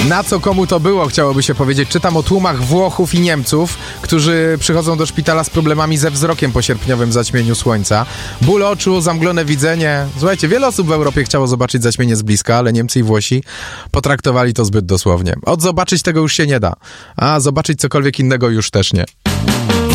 Na co komu to było, chciałoby się powiedzieć. Czytam o tłumach Włochów i Niemców, którzy przychodzą do szpitala z problemami ze wzrokiem po sierpniowym zaćmieniu słońca. Ból oczu, zamglone widzenie. Słuchajcie, wiele osób w Europie chciało zobaczyć zaćmienie z bliska, ale Niemcy i Włosi potraktowali to zbyt dosłownie. Zobaczyć tego już się nie da, a zobaczyć cokolwiek innego już też nie.